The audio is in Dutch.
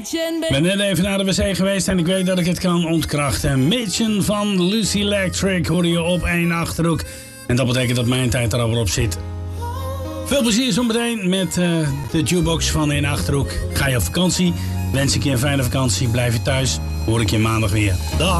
Ik ben net even naar de wc geweest en ik weet dat ik het kan ontkrachten. Mädchen van Lucy Electric hoor je op 1 Achterhoek. En dat betekent dat mijn tijd er alweer op zit. Veel plezier zometeen met de jukebox van 1 Achterhoek. Ga je op vakantie? Wens ik je een fijne vakantie. Blijf je thuis. Hoor ik je maandag weer. Dag.